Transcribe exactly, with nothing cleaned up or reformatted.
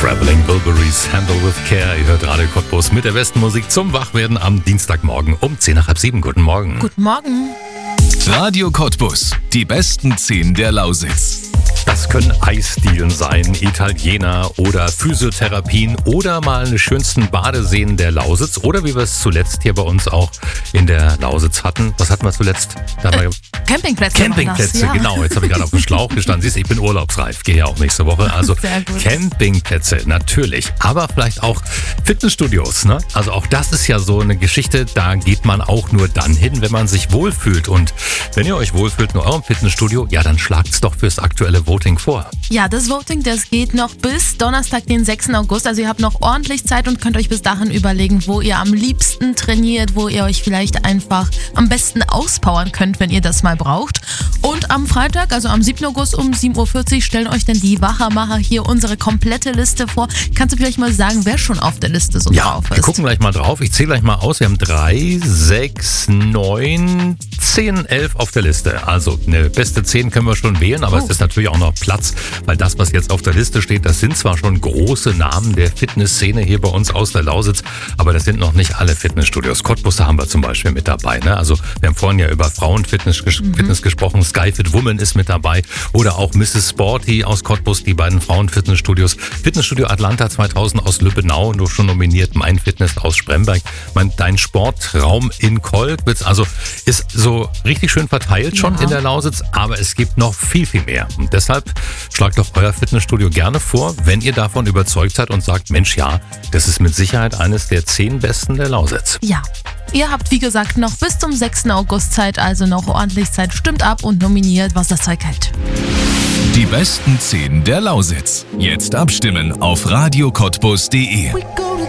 Traveling Wilburys, Handle with Care. Ihr hört Radio Cottbus mit der besten Musik zum Wachwerden am Dienstagmorgen um zehn nach halb sieben. Guten Morgen. Guten Morgen. Radio Cottbus, die besten zehn der Lausitz. Das können Eisdielen sein, Italiener oder Physiotherapien oder mal eine schönsten Badeseen der Lausitz oder wie wir es zuletzt hier bei uns auch in der Lausitz hatten. Was hatten wir zuletzt? Da äh, Campingplätze. Campingplätze, ja. Genau. Jetzt habe ich gerade auf dem Schlauch gestanden. Siehst du, ich bin urlaubsreif, gehe ja auch nächste Woche. Also Campingplätze, natürlich. Aber vielleicht auch Fitnessstudios, ne? Also auch das ist ja so eine Geschichte, da geht man auch nur dann hin, wenn man sich wohlfühlt. Und wenn ihr euch wohlfühlt in eurem Fitnessstudio, ja, dann schlagt's doch fürs aktuelle Voting vor. Ja, das Voting, das geht noch bis Donnerstag, den sechsten August. Also ihr habt noch ordentlich Zeit und könnt euch bis dahin überlegen, wo ihr am liebsten trainiert, wo ihr euch vielleicht einfach am besten auspowern könnt, wenn ihr das mal braucht. Und am Freitag, also am siebten August um sieben Uhr vierzig, stellen euch dann die Wachermacher hier unsere komplette Liste vor. Kannst du vielleicht mal sagen, wer schon auf der Liste so ja, drauf ist? Wir gucken gleich mal drauf. Ich zähle gleich mal aus. Wir haben drei, sechs, neun, zehn, elf auf der Liste. Also eine beste zehn können wir schon wählen, aber oh. es ist natürlich auch noch Platz, weil das, was jetzt auf der Liste steht, das sind zwar schon große Namen der Fitnessszene hier bei uns aus der Lausitz, aber das sind noch nicht alle Fitnessstudios. Cottbus haben wir zum Beispiel mit dabei. Ne? Also wir haben vorhin ja über Frauenfitness ges- mhm. Fitness gesprochen. Skyfit Woman ist mit dabei oder auch Misses Sporty aus Cottbus, die beiden Frauenfitnessstudios. Fitnessstudio Atlanta zweitausend aus Lübbenau, nur schon nominiert. Mein Fitness aus Spremberg. Mein, dein Sportraum in Kolkwitz. Also ist so richtig schön verteilt schon ja. in der Lausitz, aber es gibt noch viel, viel mehr. Und deshalb schlagt doch euer Fitnessstudio gerne vor, wenn ihr davon überzeugt seid und sagt, Mensch, ja, das ist mit Sicherheit eines der zehn besten der Lausitz. Ja. Ihr habt, wie gesagt, noch bis zum sechsten August Zeit, also noch ordentlich Zeit. Stimmt ab und nominiert, was das Zeug hält. Die besten zehn der Lausitz. Jetzt abstimmen auf radio cottbus punkt de.